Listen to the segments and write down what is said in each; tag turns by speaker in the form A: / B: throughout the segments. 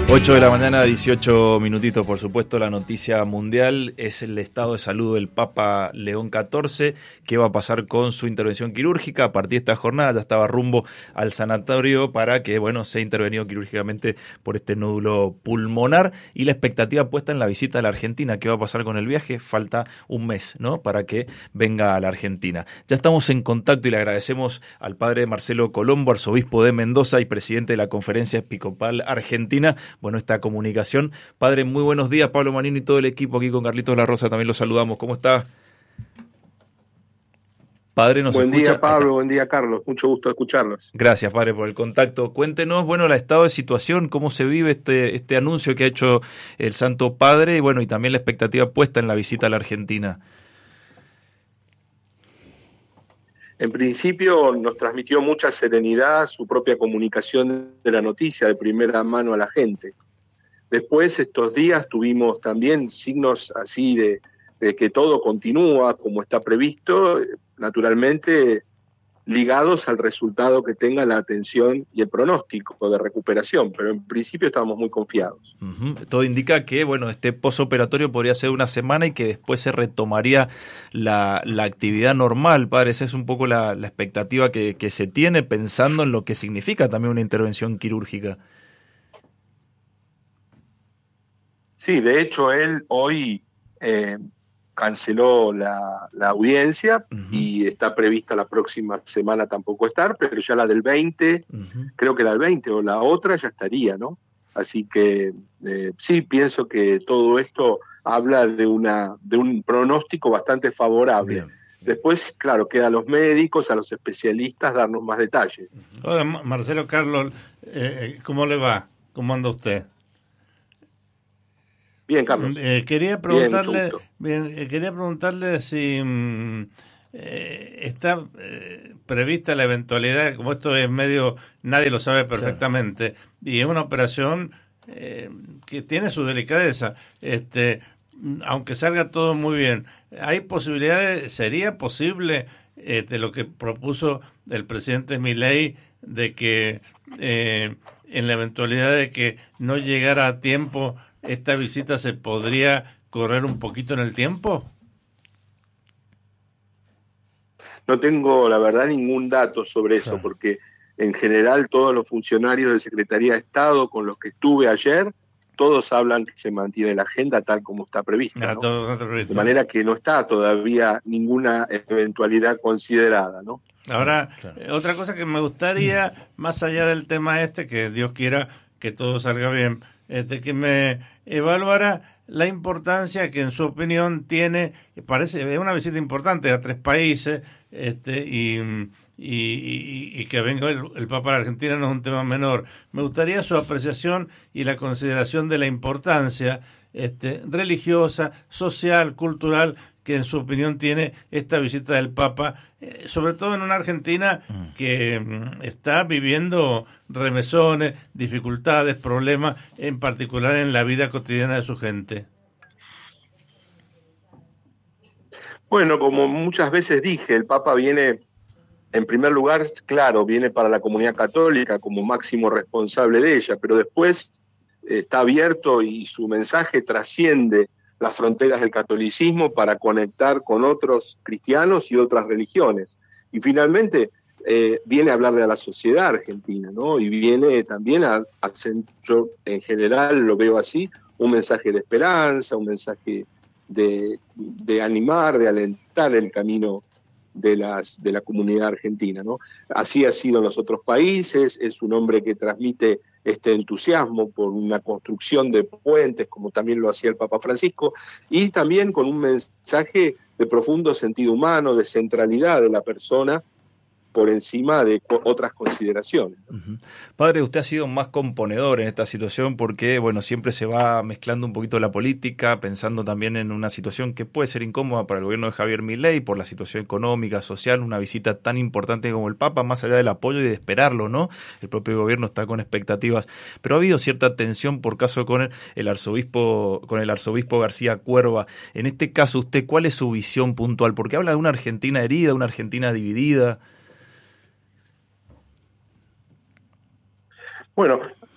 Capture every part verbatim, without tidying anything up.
A: ocho de la mañana, dieciocho minutitos. Por supuesto, la noticia mundial es el estado de salud del Papa León catorce. ¿Qué va a pasar con su intervención quirúrgica? A partir de esta jornada ya estaba rumbo al sanatorio para que, bueno, sea intervenido quirúrgicamente por este nódulo pulmonar, y la expectativa puesta en la visita a la Argentina. ¿Qué va a pasar con el viaje? Falta un mes, ¿no?, para que venga a la Argentina. Ya estamos en contacto y le agradecemos al padre Marcelo Colombo, arzobispo de Mendoza y presidente de la Conferencia Episcopal Argentina, bueno, esta comunicación. Padre, muy buenos días. Pablo Manino y todo el equipo aquí con Carlitos La Rosa también los saludamos. ¿Cómo está? Padre, ¿nos
B: Buen
A: escucha?
B: día, Pablo. Buen día, Carlos. Mucho gusto escucharlos.
A: Gracias, padre, por el contacto. Cuéntenos, bueno, el estado de situación, cómo se vive este, este anuncio que ha hecho el Santo Padre, y bueno, y también la expectativa puesta en la visita a la Argentina.
B: En principio nos transmitió mucha serenidad su propia comunicación de la noticia de primera mano a la gente. Después, estos días tuvimos también signos así de, de que todo continúa como está previsto, naturalmente ligados al resultado que tenga la atención y el pronóstico de recuperación, pero en principio estábamos muy confiados.
A: Uh-huh. Todo indica que, bueno, este posoperatorio podría ser una semana y que después se retomaría la, la actividad normal, padre. Esa es un poco la, la expectativa que, que se tiene, pensando en lo que significa también una intervención quirúrgica.
B: Sí, de hecho él hoy eh, canceló la, la audiencia, uh-huh, y está prevista la próxima semana tampoco estar, pero ya la del veinte, uh-huh, creo que la del veinte o la otra ya estaría, ¿no? Así que eh, sí, pienso que todo esto habla de una de un pronóstico bastante favorable. Bien, bien. Después, claro, queda a los médicos, a los especialistas darnos más detalles.
C: Uh-huh. Hola, Marcelo Carlos, eh, ¿cómo le va? ¿Cómo anda usted?
B: Bien, Carlos.
C: Eh, quería preguntarle, bien, bien, eh, quería preguntarle si mm, eh, está eh, prevista la eventualidad, como esto es medio, nadie lo sabe perfectamente, claro, y es una operación eh, que tiene su delicadeza, este, aunque salga todo muy bien, hay posibilidades, sería posible eh, de lo que propuso el presidente Milei, de que eh, en la eventualidad de que no llegara a tiempo ¿esta visita se podría correr un poquito en el tiempo?
B: No tengo, la verdad, ningún dato sobre eso, claro, porque en general todos los funcionarios de Secretaría de Estado con los que estuve ayer, todos hablan que se mantiene la agenda tal como está prevista, ah, ¿no? Todo está previsto. De manera que no está todavía ninguna eventualidad considerada, ¿no?
C: Ahora, claro, otra cosa que me gustaría, más allá del tema este, que Dios quiera que todo salga bien, Este, que me evaluara la importancia que en su opinión tiene, parece es una visita importante a tres países, este y, y, y, y que venga el, el Papa de la Argentina no es un tema menor. Me gustaría su apreciación y la consideración de la importancia este, religiosa, social, cultural, que en su opinión tiene esta visita del Papa, eh, sobre todo en una Argentina que mm, está viviendo remesones, dificultades, problemas, en particular en la vida cotidiana de su gente.
B: Bueno, como muchas veces dije, el Papa viene, en primer lugar, claro, viene para la comunidad católica como máximo responsable de ella, pero después eh, está abierto y su mensaje trasciende las fronteras del catolicismo para conectar con otros cristianos y otras religiones. Y finalmente eh, viene a hablarle a la sociedad argentina, ¿no? Y viene también a, a, yo en general lo veo así, un mensaje de esperanza, un mensaje de, de animar, de alentar el camino de, las, de la comunidad argentina, ¿no? Así ha sido en los otros países, es un hombre que transmite este entusiasmo por una construcción de puentes, como también lo hacía el Papa Francisco, y también con un mensaje de profundo sentido humano, de centralidad de la persona, por encima de otras consideraciones.
A: Uh-huh. Padre, usted ha sido más componedor en esta situación porque, bueno, siempre se va mezclando un poquito la política, pensando también en una situación que puede ser incómoda para el gobierno de Javier Milei por la situación económica, social, una visita tan importante como el Papa, más allá del apoyo y de esperarlo, ¿no? El propio gobierno está con expectativas, pero ha habido cierta tensión por caso con el, el arzobispo, con el arzobispo García Cuerva. En este caso, usted, ¿cuál es su visión puntual? Porque habla de una Argentina herida, una Argentina dividida.
B: Bueno,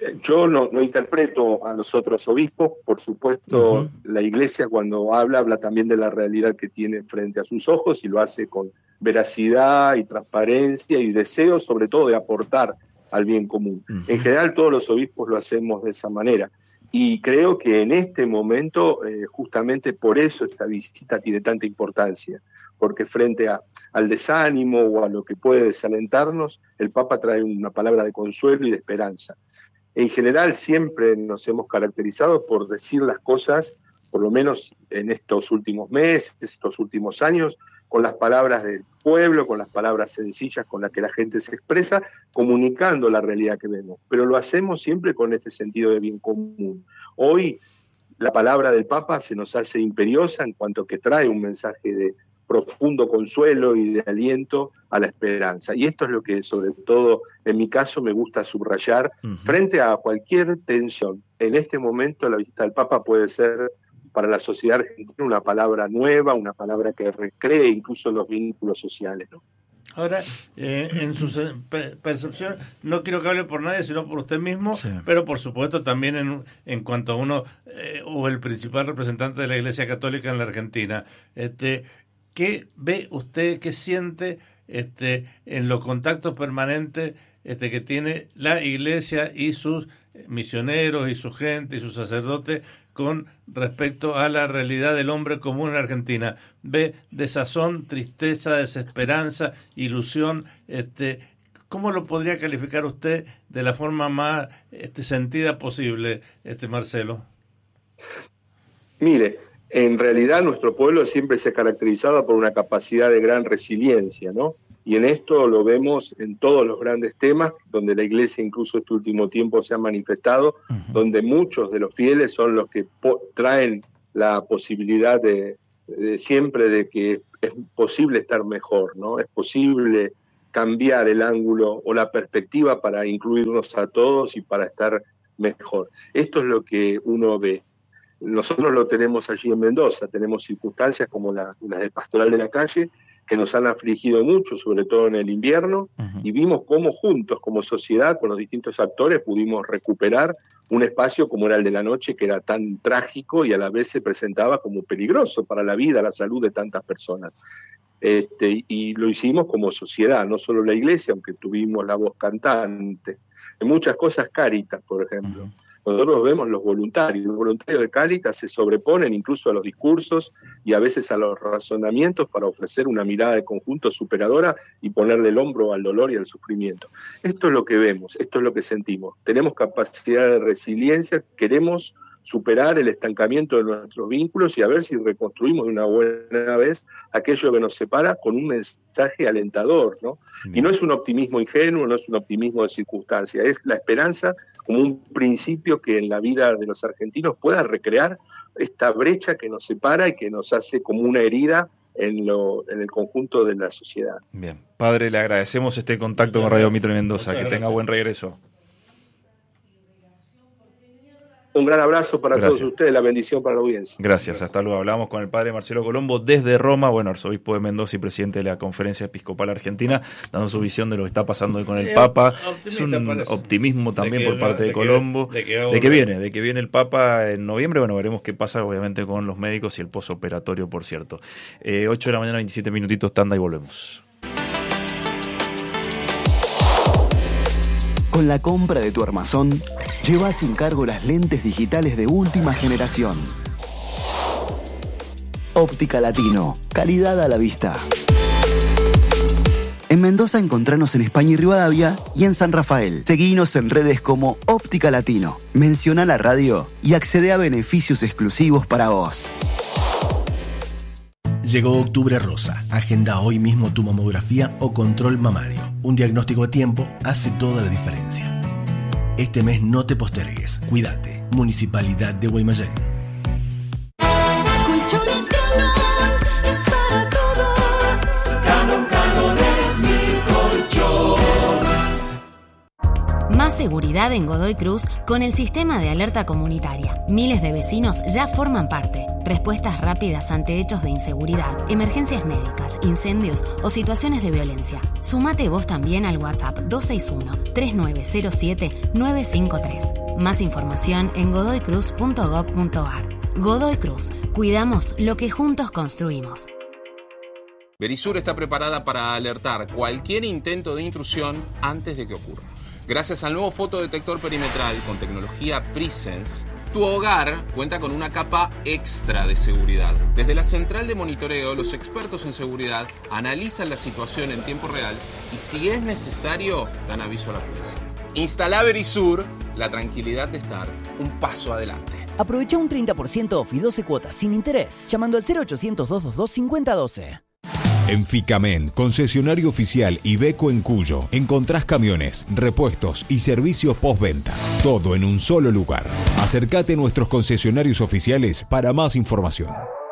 B: Yo no, no interpreto a los otros obispos, por supuesto. Uh-huh. La Iglesia cuando habla, habla también de la realidad que tiene frente a sus ojos y lo hace con veracidad y transparencia y deseo sobre todo de aportar al bien común. Uh-huh. En general todos los obispos lo hacemos de esa manera y creo que en este momento eh, justamente por eso esta visita tiene tanta importancia, porque frente a, al desánimo o a lo que puede desalentarnos, el Papa trae una palabra de consuelo y de esperanza. En general siempre nos hemos caracterizado por decir las cosas, por lo menos en estos últimos meses, estos últimos años, con las palabras del pueblo, con las palabras sencillas con las que la gente se expresa, comunicando la realidad que vemos. Pero lo hacemos siempre con este sentido de bien común. Hoy la palabra del Papa se nos hace imperiosa en cuanto que trae un mensaje de profundo consuelo y de aliento a la esperanza. Y esto es lo que, sobre todo, en mi caso, me gusta subrayar uh-huh. frente a cualquier tensión. En este momento, la visita del Papa puede ser para la sociedad argentina una palabra nueva, una palabra que recree incluso los vínculos sociales, ¿no?
C: Ahora, eh, en su percepción, no quiero que hable por nadie, sino por usted mismo, sí. pero por supuesto también en, en cuanto a uno, eh, o el principal representante de la Iglesia Católica en la Argentina, este... ¿qué ve usted, qué siente este, en los contactos permanentes este, que tiene la Iglesia y sus misioneros y su gente y sus sacerdotes con respecto a la realidad del hombre común en Argentina? ¿Ve desazón, tristeza, desesperanza, ilusión? Este, ¿Cómo lo podría calificar usted de la forma más este, sentida posible, este Marcelo?
B: Mire, en realidad nuestro pueblo siempre se ha caracterizado por una capacidad de gran resiliencia, ¿no? Y en esto lo vemos en todos los grandes temas, donde la Iglesia incluso este último tiempo se ha manifestado, uh-huh. donde muchos de los fieles son los que po- traen la posibilidad de, de siempre de que es posible estar mejor, ¿no? Es posible cambiar el ángulo o la perspectiva para incluirnos a todos y para estar mejor. Esto es lo que uno ve. Nosotros lo tenemos allí en Mendoza, tenemos circunstancias como la, las del Pastoral de la Calle, que nos han afligido mucho, sobre todo en el invierno, uh-huh. y vimos cómo juntos, como sociedad, con los distintos actores, pudimos recuperar un espacio como era el de la noche, que era tan trágico y a la vez se presentaba como peligroso para la vida, la salud de tantas personas. Este, y lo hicimos como sociedad, no solo la Iglesia, aunque tuvimos la voz cantante. En muchas cosas, Cáritas, por ejemplo. Uh-huh. Nosotros vemos los voluntarios, los voluntarios de Cáritas se sobreponen incluso a los discursos y a veces a los razonamientos para ofrecer una mirada de conjunto superadora y ponerle el hombro al dolor y al sufrimiento. Esto es lo que vemos, esto es lo que sentimos. Tenemos capacidad de resiliencia, queremos superar el estancamiento de nuestros vínculos y a ver si reconstruimos de una buena vez aquello que nos separa con un mensaje alentador, ¿no? Bien. Y no es un optimismo ingenuo, no es un optimismo de circunstancia, es la esperanza como un principio que en la vida de los argentinos pueda recrear esta brecha que nos separa y que nos hace como una herida en, lo, en el conjunto de la sociedad.
A: Bien, padre, le agradecemos este contacto con Radio Mitre Mendoza, que tenga buen regreso.
B: Un gran abrazo para
A: Gracias.
B: Todos ustedes, la bendición para la audiencia.
A: Gracias, hasta luego. Hablamos con el padre Marcelo Colombo desde Roma, bueno, arzobispo de Mendoza y presidente de la Conferencia Episcopal Argentina, dando su visión de lo que está pasando hoy con el Papa. Es un parece. optimismo también por parte de, de Colombo, que, de, que de que viene, de que viene el Papa en noviembre. Bueno, veremos qué pasa obviamente con los médicos y el posoperatorio, por cierto. Eh, ocho de la mañana, veintisiete minutitos, tanda y volvemos.
D: Con la compra de tu armazón, lleva sin cargo las lentes digitales de última generación. Óptica Latino, calidad a la vista. En Mendoza encontranos en España y Rivadavia y en San Rafael. Seguinos en redes como Óptica Latino. Menciona la radio y accede a beneficios exclusivos para vos.
E: Llegó Octubre Rosa. Agenda hoy mismo tu mamografía o control mamario. Un diagnóstico a tiempo hace toda la diferencia. Este mes no te postergues. Cuídate. Municipalidad de Guaymallén.
F: Colchones Canon es para todos. Canon, Canon es mi colchón. Más
G: Más seguridad en Godoy Cruz con el sistema de alerta comunitaria. Miles de vecinos ya forman parte. Respuestas rápidas ante hechos de inseguridad, emergencias médicas, incendios o situaciones de violencia. Sumate vos también al WhatsApp dos seis uno, tres nueve cero siete, nueve cinco tres. Más información en godoy cruz punto gob punto ar. Godoy Cruz. Cuidamos lo que juntos construimos.
H: Verisur está preparada para alertar cualquier intento de intrusión antes de que ocurra. Gracias al nuevo fotodetector perimetral con tecnología Presence, tu hogar cuenta con una capa extra de seguridad. Desde la central de monitoreo, los expertos en seguridad analizan la situación en tiempo real y, si es necesario, dan aviso a la policía. Instala Verisur, la tranquilidad de estar un paso adelante.
I: Aprovecha un treinta por ciento off y doce cuotas sin interés llamando al cero ochocientos, doscientos veintidós, cincuenta doce.
J: En Ficamen, concesionario oficial Iveco en Cuyo, encontrás camiones, repuestos y servicios postventa. Todo en un solo lugar. Acércate a nuestros concesionarios oficiales para más información.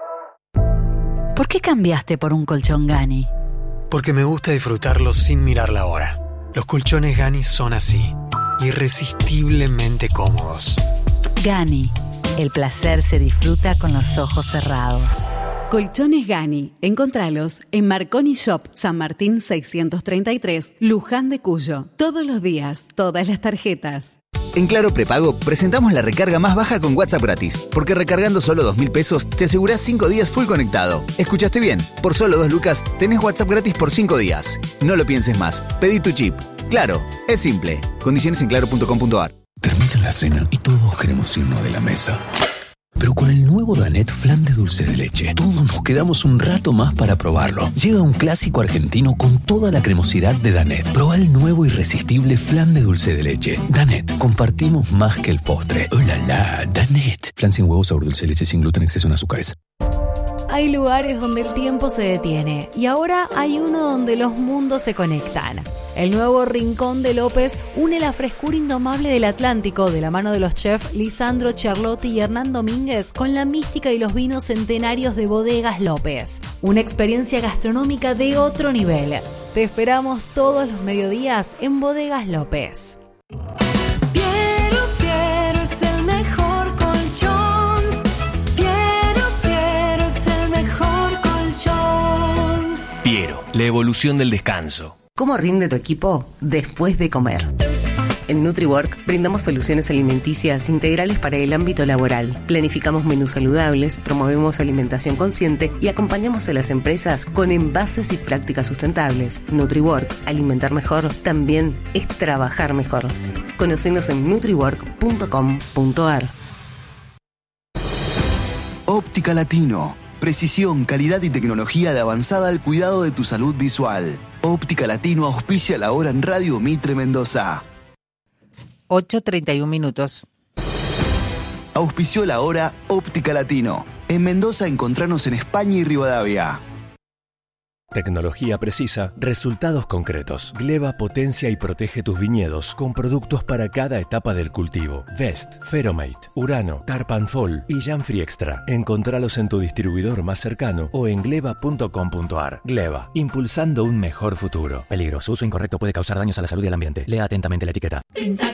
K: ¿Por qué cambiaste por un colchón Gani?
L: Porque me gusta disfrutarlo sin mirar la hora. Los colchones Gani son así, irresistiblemente cómodos.
K: Gani, el placer se disfruta con los ojos cerrados.
M: Colchones Gani. Encontralos en Marconi Shop, San Martín seiscientos treinta y tres, Luján de Cuyo. Todos los días, todas las tarjetas.
N: En Claro Prepago presentamos la recarga más baja con WhatsApp gratis, porque recargando solo dos mil pesos te asegurás cinco días full conectado. ¿Escuchaste bien? Por solo dos lucas tenés WhatsApp gratis por cinco días. No lo pienses más. Pedí tu chip. Claro, es simple. Condiciones en claro punto com punto ar.
O: Termina la cena y todos queremos irnos de la mesa. Pero con el nuevo Danet Flan de dulce de leche, todos nos quedamos un rato más para probarlo. Llega un clásico argentino con toda la cremosidad de Danet. Proba el nuevo irresistible flan de dulce de leche. Danet, compartimos más que el postre. ¡Oh, la, la! Danet. Flan sin huevos, sabor dulce de leche, sin gluten, exceso en azúcares.
P: Hay lugares donde el tiempo se detiene y ahora hay uno donde los mundos se conectan. El nuevo Rincón de López une la frescura indomable del Atlántico de la mano de los chefs Lisandro Charlotti y Hernán Domínguez con la mística y los vinos centenarios de Bodegas López. Una experiencia gastronómica de otro nivel. Te esperamos todos los mediodías en Bodegas López.
F: Piero, Piero es el mejor colchón. Piero, Piero es el mejor colchón.
Q: Piero, la evolución del descanso.
R: ¿Cómo rinde tu equipo después de comer? En NutriWork brindamos soluciones alimenticias integrales para el ámbito laboral. Planificamos menús saludables, promovemos alimentación consciente y acompañamos a las empresas con envases y prácticas sustentables. NutriWork, alimentar mejor, también es trabajar mejor. Conocenos en nutriwork punto com punto ar.
D: Óptica Latino. Precisión, calidad y tecnología de avanzada al cuidado de tu salud visual. Óptica Latino auspicia la hora en Radio Mitre Mendoza.
S: ocho treinta y un minutos.
D: Auspició la hora Óptica Latino. En Mendoza encontranos en España y Rivadavia.
E: Tecnología precisa, resultados concretos. Gleba potencia y protege tus viñedos con productos para cada etapa del cultivo. Vest, Feromate, Urano, Tarpanfol y Janfree Extra. Encontralos en tu distribuidor más cercano o en gleba punto com punto ar. Gleba, impulsando un mejor futuro. Peligro, su uso incorrecto puede causar daños a la salud y al ambiente. Lea atentamente la etiqueta.
F: Pinta